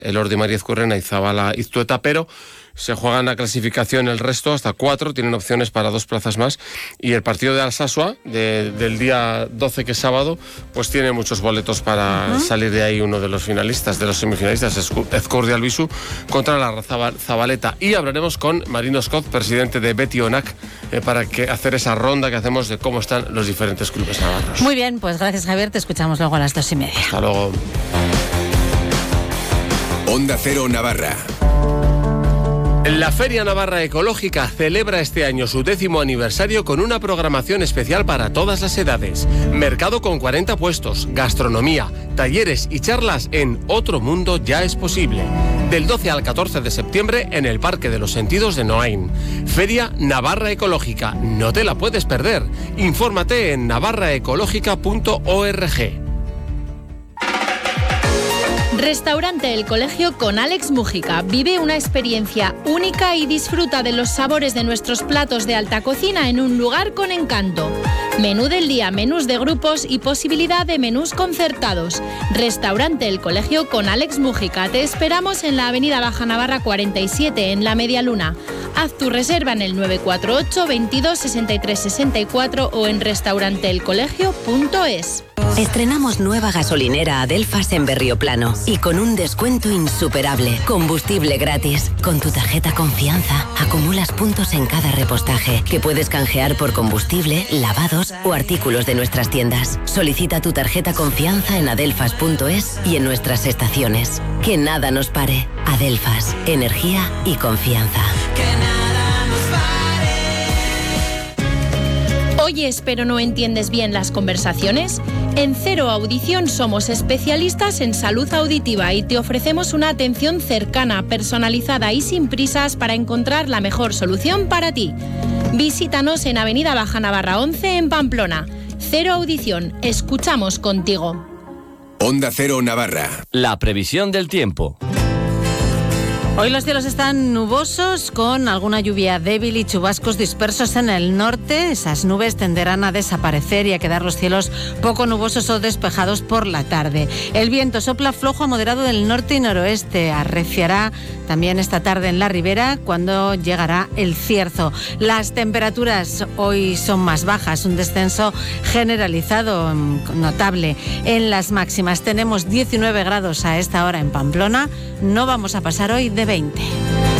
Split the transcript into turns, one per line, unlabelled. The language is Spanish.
Elordi, María Ezcurrena y Zabala Iztueta, pero se juegan la clasificación el resto, hasta 4, tienen opciones para 2 plazas más, y el partido de Alsasua, del día 12, que es sábado, pues tiene muchos boletos para salir de ahí uno de los finalistas, de los semifinalistas, Ezcurdi Albisu, contra la Zabaleta. Y hablaremos con Marino Scott, presidente de Betionac, para hacer esa ronda que hacemos de cómo están los diferentes clubes navarros.
Muy bien, pues gracias, Javier, te escuchamos luego a las 2:30.
Hasta luego.
Onda Cero Navarra.
La Feria Navarra Ecológica celebra este año su 10º aniversario con una programación especial para todas las edades. Mercado con 40 puestos, gastronomía, talleres y charlas en Otro Mundo Ya es Posible. Del 12 al 14 de septiembre en el Parque de los Sentidos de Noain. Feria Navarra Ecológica, no te la puedes perder. Infórmate en navarraecológica.org.
Restaurante El Colegio con Alex Mújica. Vive una experiencia única y disfruta de los sabores de nuestros platos de alta cocina en un lugar con encanto. Menú del día, menús de grupos y posibilidad de menús concertados. Restaurante El Colegio con Alex Mújica. Te esperamos en la Avenida Baja Navarra 47, en La Media Luna. Haz tu reserva en el 948 22 63 64 o en restauranteelcolegio.es.
Estrenamos nueva gasolinera Adelfas en Berrioplano y con un descuento insuperable. Combustible gratis. Con tu tarjeta Confianza acumulas puntos en cada repostaje que puedes canjear por combustible, lavados o artículos de nuestras tiendas. Solicita tu tarjeta Confianza en adelfas.es y en nuestras estaciones. Que nada nos pare. Adelfas, energía y confianza.
¿Oyes pero no entiendes bien las conversaciones? En Cero Audición somos especialistas en salud auditiva y te ofrecemos una atención cercana, personalizada y sin prisas para encontrar la mejor solución para ti. Visítanos en Avenida Baja Navarra 11 en Pamplona. Cero Audición, escuchamos contigo.
Onda Cero Navarra.
La previsión del tiempo.
Hoy los cielos están nubosos con alguna lluvia débil y chubascos dispersos en el norte. Esas nubes tenderán a desaparecer y a quedar los cielos poco nubosos o despejados por la tarde. El viento sopla flojo a moderado del norte y noroeste. Arreciará también esta tarde en la ribera cuando llegará el cierzo. Las temperaturas hoy son más bajas, un descenso generalizado notable en las máximas. Tenemos 19 grados a esta hora en Pamplona. No vamos a pasar hoy de 20.